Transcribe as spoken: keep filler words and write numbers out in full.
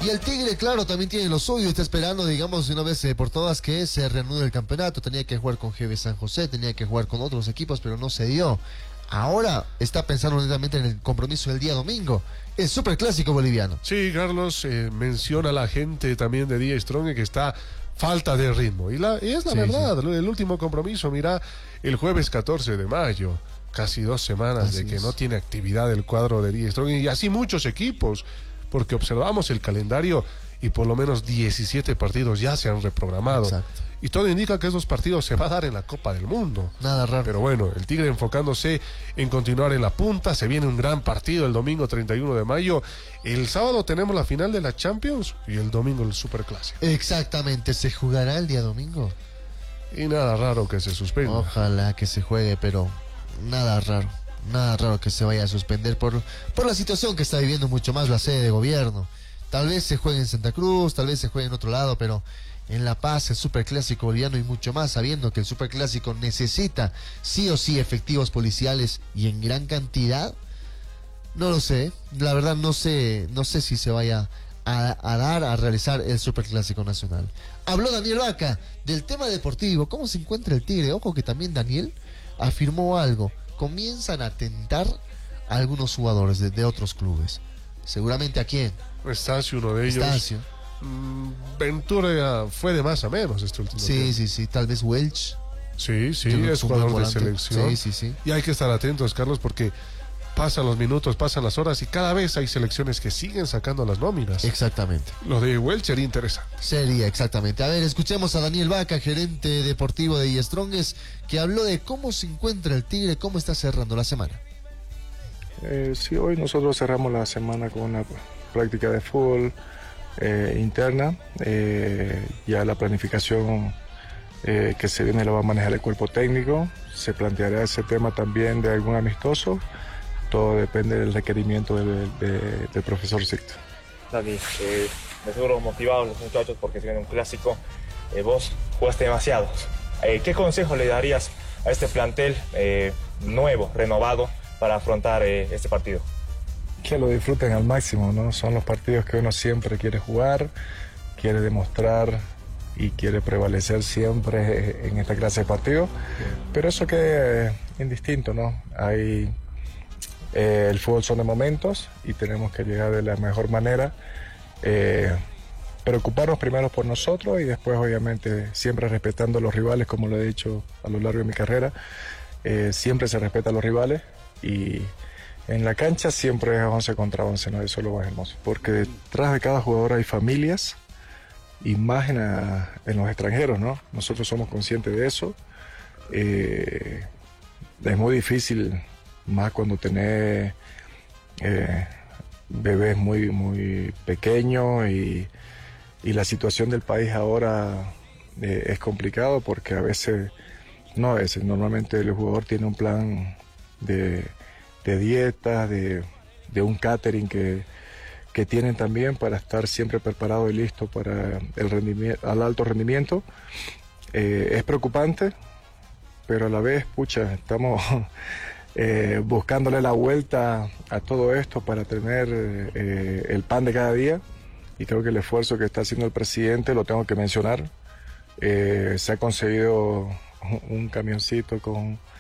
Y el Tigre, claro, también tiene lo suyo, está esperando, digamos, de una vez eh, por todas que se reanude el campeonato. Tenía que jugar con G B San José, tenía que jugar con otros equipos, pero no se dio. Ahora está pensando netamente en el compromiso del día domingo, el superclásico boliviano. Sí, Carlos, eh, menciona a la gente también de Die Strong que está falta de ritmo. Y, la, y es la sí, verdad, sí. El último compromiso, mira, el jueves catorce de mayo, casi dos semanas así de que es. No tiene actividad el cuadro de Die Strong, y así muchos equipos, porque observamos el calendario y por lo menos diecisiete partidos ya se han reprogramado. Exacto. Y todo indica que esos partidos se van a dar en la Copa del Mundo. Nada raro. Pero bueno, el Tigre enfocándose en continuar en la punta. Se viene un gran partido el domingo treinta y uno de mayo. El sábado tenemos la final de la Champions y el domingo el Superclásico. Exactamente, ¿se jugará el día domingo? Y nada raro que se suspenda. Ojalá que se juegue, pero nada raro. Nada raro que se vaya a suspender por, por la situación que está viviendo mucho más la sede de gobierno. Tal vez se juegue en Santa Cruz, tal vez se juegue en otro lado, pero en La Paz, el Superclásico boliviano y mucho más, sabiendo que el Superclásico necesita sí o sí efectivos policiales y en gran cantidad, no lo sé, la verdad no sé, no sé si se vaya a, a dar, a realizar el Superclásico nacional. Habló Daniel Vaca del tema deportivo, cómo se encuentra el Tigre. Ojo que también Daniel afirmó algo, comienzan a tentar a algunos jugadores de, de otros clubes. Seguramente ¿a quién? Estacio, uno de ellos. Estacio. Ventura fue de más a menos este último Sí, tiempo. sí, sí, tal vez Welch. Sí, sí, es jugador de selección. Sí, sí, sí. Y hay que estar atentos, Carlos, porque pasan los minutos, pasan las horas y cada vez hay selecciones que siguen sacando las nóminas. Exactamente. Lo de Welch sería interesante. Sería, exactamente. A ver, escuchemos a Daniel Vaca, gerente deportivo de Die Strongest, que habló de cómo se encuentra el Tigre, cómo está cerrando la semana. Eh, sí, hoy nosotros cerramos la semana con una práctica de fútbol eh, interna. Eh, ya la planificación eh, que se viene la va a manejar el cuerpo técnico. Se planteará ese tema también de algún amistoso. Todo depende del requerimiento del, del, del profesor Sicto. Dani, eh, de seguro motivados los muchachos porque se viene un clásico. Eh, vos jugaste demasiado. Eh, ¿Qué consejo le darías a este plantel eh, nuevo, renovado, para afrontar eh, este partido? Que lo disfruten al máximo, ¿no? Son los partidos que uno siempre quiere jugar, quiere demostrar y quiere prevalecer siempre en esta clase de partidos. Pero eso que es indistinto, ¿no? Hay, eh, el fútbol son de momentos y tenemos que llegar de la mejor manera. Eh, preocuparnos primero por nosotros y después, obviamente, siempre respetando a los rivales, como lo he dicho a lo largo de mi carrera. Eh, siempre se respeta a los rivales. Y en la cancha siempre es once contra once, ¿no? Eso es lo más hermoso. Porque detrás de cada jugador hay familias y más en, a, en los extranjeros, ¿no? Nosotros somos conscientes de eso. Eh, es muy difícil, más cuando tenés eh, bebés muy, muy pequeños y, y la situación del país ahora eh, es complicado porque a veces, no a veces, normalmente el jugador tiene un plan de, de dieta, de, de un catering que, que tienen también para estar siempre preparado y listo para el rendimiento, al alto rendimiento. Eh, es preocupante, pero a la vez, pucha, estamos eh, buscándole la vuelta a todo esto para tener eh, el pan de cada día, y creo que el esfuerzo que está haciendo el presidente lo tengo que mencionar. Eh, se ha conseguido un camioncito con